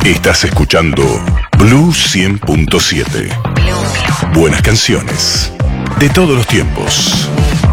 Estás escuchando Blue 100.7. Buenas canciones de todos los tiempos.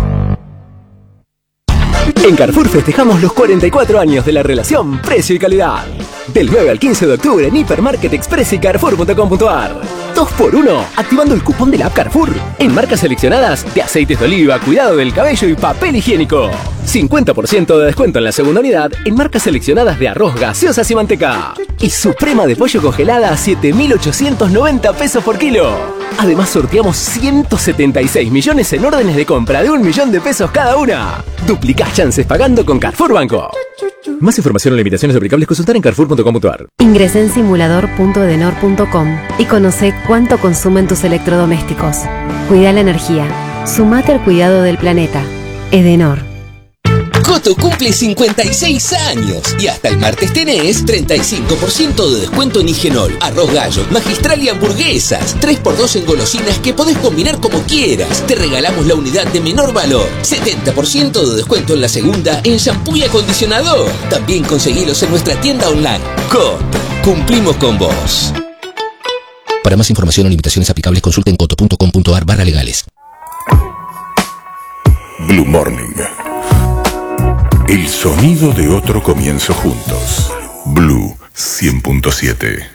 En Carrefour festejamos los 44 años de la relación precio y calidad. Del 9 al 15 de octubre en Hipermarket Express y Carrefour.com.ar. 2x1 activando el cupón de la app Carrefour en marcas seleccionadas de aceites de oliva, cuidado del cabello y papel higiénico. 50% de descuento en la segunda unidad en marcas seleccionadas de arroz, gaseosas y manteca. Y suprema de pollo congelada a 7.890 pesos por kilo. Además sorteamos 176 millones en órdenes de compra de 1 millón de pesos cada una. Duplicás chances pagando con Carrefour Banco. Más información o limitaciones aplicables consultar en Carrefour.com.ar. Ingresá en simulador.edenor.com y conoce cuánto consumen tus electrodomésticos. Cuida la energía. Sumate al cuidado del planeta. Edenor. Coto cumple 56 años y hasta el martes tenés 35% de descuento en Higienol, arroz gallo, magistral y hamburguesas. 3x2 en golosinas que podés combinar como quieras. Te regalamos la unidad de menor valor. 70% de descuento en la segunda en shampoo y acondicionador. También conseguilos en nuestra tienda online. Coto, cumplimos con vos. Para más información o limitaciones aplicables consulten coto.com.ar/legales. Blue Morning. El sonido de otro comienzo juntos. Blue 100.7.